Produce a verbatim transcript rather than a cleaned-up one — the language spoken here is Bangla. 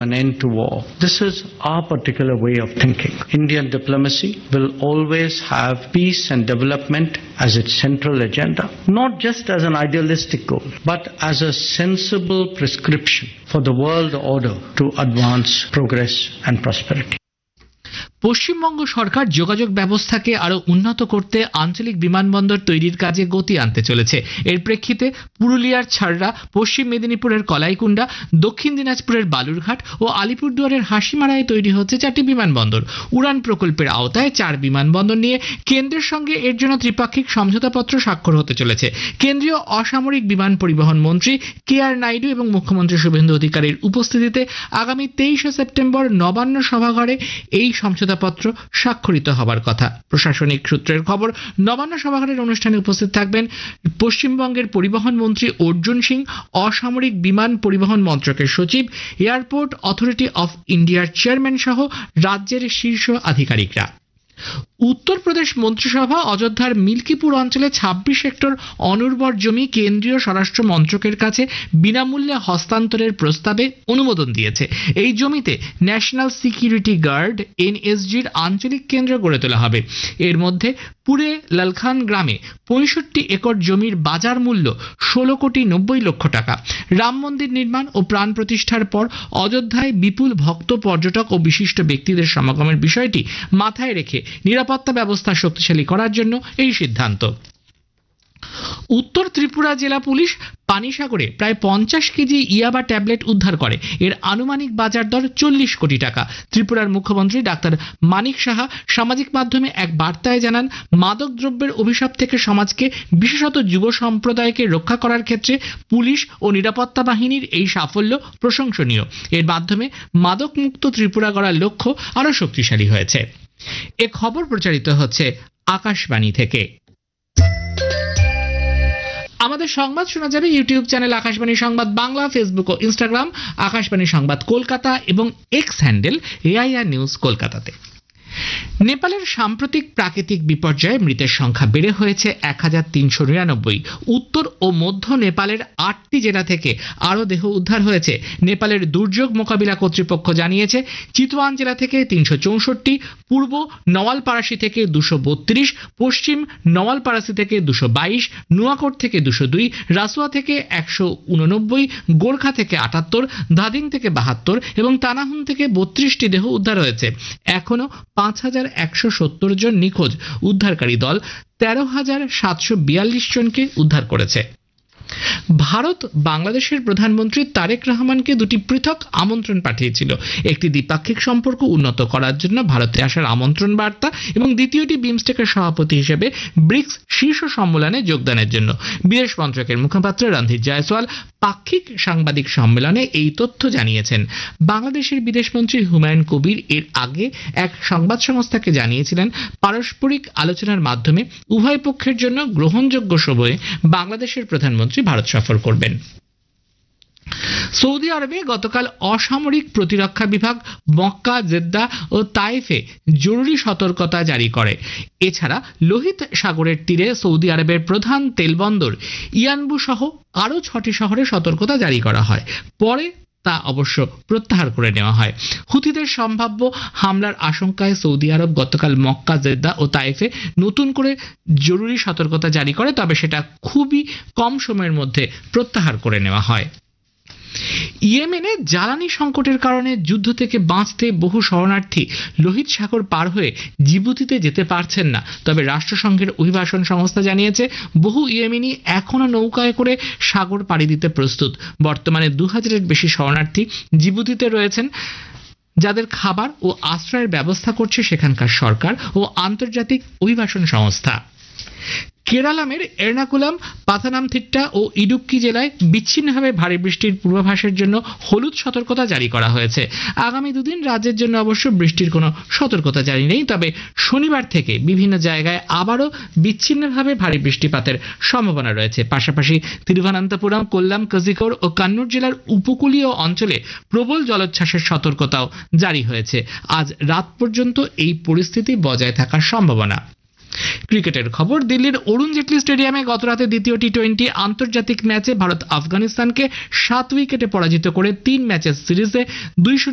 an end to war. This is our particular way of thinking. Indian diplomacy will always have peace and development as its central agenda, not just as an idealistic goal, but as a sensible prescription for the world order to advance progress and prosperity. Paschimbanga সরকার যোগাযোগ ব্যবস্থাকে আরো উন্নত করতে আঞ্চলিক বিমানবন্দর তৈরির কাজে গতি আনতে চলেছে। এর প্রেক্ষিতে পুরুলিয়ার ছাড়রা, পশ্চিম মেদিনীপুরের কলাইকুণ্ডা, দক্ষিণ দিনাজপুরের বালুরঘাট ও আলিপুরদুয়ারের হাসিমারায় তৈরি হচ্ছে চারটি বিমানবন্দর। উড়ান প্রকল্পের আওতায় চার বিমানবন্দর নিয়ে কেন্দ্রের সঙ্গে এর জন্য ত্রিপাক্ষিক সমঝোতাপত্র স্বাক্ষর হতে চলেছে। কেন্দ্রীয় অসামরিক বিমান পরিবহন মন্ত্রী কে আর নাইডু এবং মুখ্যমন্ত্রী শুভেন্দু অধিকারীর উপস্থিতিতে আগামী তেইশে সেপ্টেম্বর নবান্ন সভাঘরে এই সমঝোতা পত্র স্বাক্ষরিত হবার কথা। প্রশাসনিক সূত্রের খবর, নবান্ন সভাঘরের অনুষ্ঠানে উপস্থিত থাকবেন পশ্চিমবঙ্গের পরিবহন মন্ত্রী অর্জুন সিং, অসামরিক বিমান পরিবহন মন্ত্রকের সচিব, এয়ারপোর্ট অথরিটি অফ ইন্ডিয়ার চেয়ারম্যান সহ রাজ্যের শীর্ষ আধিকারিকরা। উত্তরপ্রদেশ মন্ত্রিসভা অযোধ্যার মিল্কিপুর অঞ্চলে ছাব্বিশ হেক্টর অনুর্বর জমি কেন্দ্রীয় স্বরাষ্ট্র মন্ত্রকের কাছে বিনামূল্যে হস্তান্তরের প্রস্তাবে অনুমোদন দিয়েছে। এই জমিতে ন্যাশনাল সিকিউরিটি গার্ড এনএসজির আঞ্চলিক কেন্দ্র গড়ে তোলা হবে। এর মধ্যে পুরে লালখান গ্রামে পঁয়ষট্টি একর জমির বাজার মূল্য ষোলো কোটি নব্বই লক্ষ টাকা। রাম মন্দির নির্মাণ ও প্রাণ প্রতিষ্ঠার পর অযোধ্যায় বিপুল ভক্ত, পর্যটক ও বিশিষ্ট ব্যক্তিদের সমাগমের বিষয়টি মাথায় রেখে নিরাপত্তা ব্যবস্থা শক্তিশালী করার জন্য এই সিদ্ধান্ত। উত্তর ত্রিপুরা জেলা পুলিশ পানিসাগরে প্রায় পঞ্চাশ কেজি ইয়াবা ট্যাবলেট উদ্ধার করে। এর আনুমানিক বাজার দর চল্লিশ কোটি টাকা। ত্রিপুরার মুখ্যমন্ত্রী ডাক্তার মানিক সাহা সামাজিক মাধ্যমে এক বার্তায় জানান, মাদক দ্রব্যের অভিশাপ থেকে সমাজকে, বিশেষত যুব সম্প্রদায়কে রক্ষা করার ক্ষেত্রে পুলিশ ও নিরাপত্তা বাহিনীর এই সাফল্য প্রশংসনীয়। এর মাধ্যমে মাদক মুক্ত ত্রিপুরা গড়ার লক্ষ্য আরো শক্তিশালী হয়েছে। এ খবর প্রচারিত হচ্ছে আকাশবাণী থেকে। আমাদের সংবাদ শোনা যাবে ইউটিউব চ্যানেল আকাশবাণী সংবাদ বাংলা, ফেসবুক ও ইনস্টাগ্রাম আকাশবাণী সংবাদ কলকাতা এবং এক্স হ্যান্ডেল এআইআর নিউজ কলকাতাতে। নেপালের সাম্প্রতিক প্রাকৃতিক বিপর্যয়ে মৃতের সংখ্যা বেড়ে হয়েছে এক হাজার তিনশো নিরানব্বই। উত্তর ও মধ্য নেপালের আটটি জেলা থেকে আরও দেহ উদ্ধার হয়েছে। নেপালের দুর্যোগ মোকাবিলা কর্তৃপক্ষ জানিয়েছে, চিতওয়ান জেলা থেকে তিনশো চৌষট্টি, পূর্ব নওয়ালপারাসি থেকে দুশো বত্রিশ, পশ্চিম নওয়ালপারাসি থেকে দুশো বাইশ, নুয়াকোট থেকে দুশো দুই, রাসুয়া থেকে একশো উননব্বই, গোর্খা থেকে আটাত্তর, ধাদিং থেকে বাহাত্তর এবং তানাহুন থেকে বত্রিশটি দেহ উদ্ধার হয়েছে। এখনো পাঁচ হাজার একশো সত্তর জন নিখোঁজ। উদ্ধারকারী দল তেরো হাজার সাতশো বিয়াল্লিশ জনকে উদ্ধার করেছে। ভারত বাংলাদেশের প্রধানমন্ত্রী তারেক রহমানকে দুটি পৃথক আমন্ত্রণ পাঠিয়েছিল। একটি দ্বিপাক্ষিক সম্পর্ক উন্নত করার জন্য ভারতে আসার আমন্ত্রণ বার্তা এবং দ্বিতীয়টি বিমস্টেকের সভাপতি হিসেবে ব্রিক্স শীর্ষ সম্মেলনে যোগদানের জন্য। বিদেশ মন্ত্রকের মুখপাত্র রণধীর জয়সওয়াল পাক্ষিক সাংবাদিক সম্মেলনে এই তথ্য জানিয়েছেন। বাংলাদেশের বিদেশমন্ত্রী হুমায়ুন কবির এর আগে এক সংবাদ সংস্থাকে জানিয়েছিলেন, পারস্পরিক আলোচনার মাধ্যমে উভয় পক্ষের জন্য গ্রহণযোগ্য সময়ে বাংলাদেশের প্রধানমন্ত্রী ভারত সফর করবেন। সৌদি আরবে গতকাল অসামরিক প্রতিরক্ষা বিভাগ মক্কা, জেদ্দা ও তাইফে জরুরি সতর্কতা জারি করে। এছাড়া লোহিত সাগরের তীরে সৌদি আরবের প্রধান তেলবন্দর ইয়ানবু সহ আরও ছটি শহরে সতর্কতা জারি করা হয়। পরে তা অবশ্য প্রত্যাহার করে নেওয়া হয়। হুথিদের সম্ভাব্য হামলার আশঙ্কায় সৌদি আরব গতকাল মক্কা, জেদ্দা ও তাইফে নতুন করে জরুরি সতর্কতা জারি করে, তবে সেটা খুবই কম সময়ের মধ্যে প্রত্যাহার করে নেওয়া হয়। ইয়েমেনে জ্বালানি সংকটের কারণে যুদ্ধ থেকে বাঁচতে বহু শরণার্থী লোহিত সাগর পার হয়ে জিবুতিতে যেতে পারছেন না। তবে রাষ্ট্রসংঘের অভিবাসন সংস্থা জানিয়েছে, বহু ইয়েমেনি এখনো নৌকায় করে সাগর পাড়ি দিতে প্রস্তুত। বর্তমানে দু হাজারের বেশি শরণার্থী জিবুতিতে রয়েছেন, যাদের খাবার ও আশ্রয়ের ব্যবস্থা করছে সেখানকার সরকার ও আন্তর্জাতিক অভিবাসন সংস্থা। কেরালামের এর্নাকুলাম, পাথানামথিট্টা ও ইডুক্কি জেলায় বিচ্ছিন্নভাবে ভারী বৃষ্টির পূর্বাভাসের জন্য হলুদ সতর্কতা জারি করা হয়েছে। আগামী দুদিন রাজ্যের জন্য অবশ্য বৃষ্টির কোনো সতর্কতা জারি নেই, তবে শনিবার থেকে বিভিন্ন জায়গায় আবারও বিচ্ছিন্নভাবে ভারী বৃষ্টিপাতের সম্ভাবনা রয়েছে। পাশাপাশি তিরুভানান্তপুরম, কোল্লাম, কোঝিকোড ও কান্নুর জেলার উপকূলীয় অঞ্চলে প্রবল জলোচ্ছ্বাসের সতর্কতাও জারি হয়েছে। আজ রাত পর্যন্ত এই পরিস্থিতি বজায় থাকার সম্ভাবনা। ক্রিকেটের খবর, দিল্লির অরুণ জেটলি স্টেডিয়ামে গতরাতে দ্বিতীয় টি টোয়েন্টি আন্তর্জাতিক ম্যাচে ভারত আফগানিস্তানকে সাত উইকেটে পরাজিত করে তিন ম্যাচের সিরিজে দুই